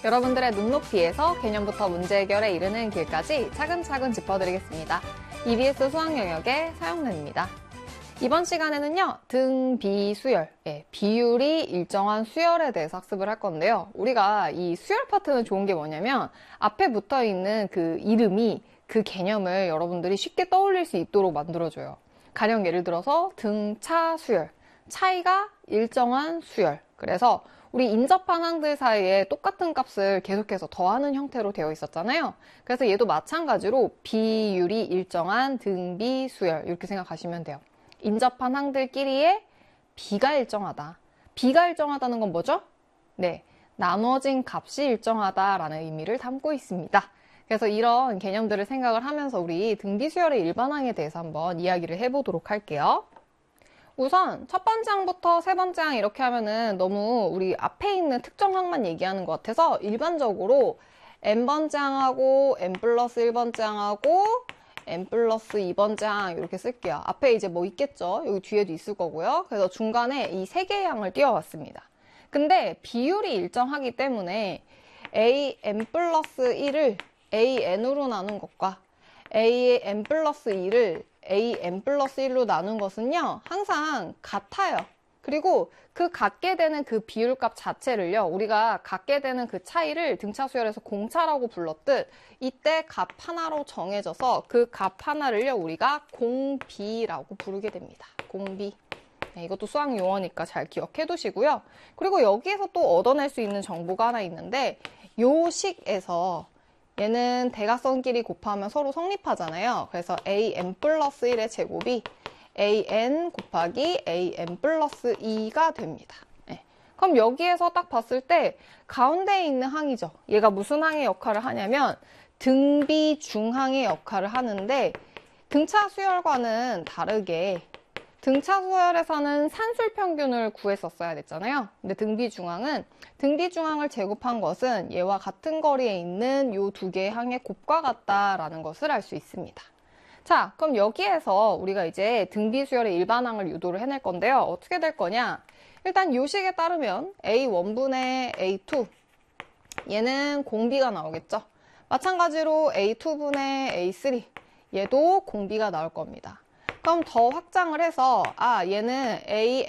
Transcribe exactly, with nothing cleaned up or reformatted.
여러분들의 눈높이에서 개념부터 문제 해결에 이르는 길까지 차근차근 짚어드리겠습니다. 이비에스 수학 영역의 서영란입니다. 이번 시간에는요, 등, 비, 수열, 예, 비율이 일정한 수열에 대해서 학습을 할 건데요. 우리가 이 수열 파트는 좋은 게 뭐냐면 앞에 붙어 있는 그 이름이 그 개념을 여러분들이 쉽게 떠올릴 수 있도록 만들어줘요. 가령 예를 들어서 등, 차, 수열. 차이가 일정한 수열. 그래서 우리 인접한 항들 사이에 똑같은 값을 계속해서 더하는 형태로 되어 있었잖아요. 그래서 얘도 마찬가지로 비율이 일정한 등, 비, 수열 이렇게 생각하시면 돼요. 인접한 항들끼리의 비가 일정하다. 비가 일정하다는 건 뭐죠? 네, 나눠진 값이 일정하다라는 의미를 담고 있습니다. 그래서 이런 개념들을 생각을 하면서 우리 등비수열의 일반항에 대해서 한번 이야기를 해보도록 할게요. 우선 첫 번째 항부터 세 번째 항 이렇게 하면은 너무 우리 앞에 있는 특정 항만 얘기하는 것 같아서 일반적으로 n번째 항하고 n 플러스 일 번째 항하고 n 플러스 이 번째 항 이렇게 쓸게요. 앞에 이제 뭐 있겠죠? 여기 뒤에도 있을 거고요. 그래서 중간에 이 세 개의 항을 띄워봤습니다. 근데 비율이 일정하기 때문에 an 플러스 일을 an으로 나눈 것과 an 플러스 이를 an 플러스 일로 나눈 것은요, 항상 같아요. 그리고 그 갖게 되는 그 비율값 자체를요, 우리가 갖게 되는 그 차이를 등차 수열에서 공차라고 불렀듯 이때 값 하나로 정해져서 그 값 하나를요, 우리가 공비라고 부르게 됩니다. 공비. 네, 이것도 수학 용어니까 잘 기억해 두시고요. 그리고 여기에서 또 얻어낼 수 있는 정보가 하나 있는데 요 식에서 얘는 대각선끼리 곱하면 서로 성립하잖아요. 그래서 an 플러스 일의 제곱이 an 곱하기 an 플러스 이가 됩니다. 네. 그럼 여기에서 딱 봤을 때 가운데에 있는 항이죠. 얘가 무슨 항의 역할을 하냐면 등비 중항의 역할을 하는데 등차 수열과는 다르게 등차 수열에서는 산술 평균을 구했었어야 됐잖아요. 근데 등비 중항은 등비 중항을 제곱한 것은 얘와 같은 거리에 있는 이 두 개의 항의 곱과 같다라는 것을 알 수 있습니다. 자, 그럼 여기에서 우리가 이제 등비 수열의 일반항을 유도를 해낼 건데요. 어떻게 될 거냐? 일단 이 식에 따르면 에이 원분의 에이 투 얘는 공비가 나오겠죠. 마찬가지로 에이 투 분의 에이 쓰리 얘도 공비가 나올 겁니다. 그럼 더 확장을 해서 아 얘는 A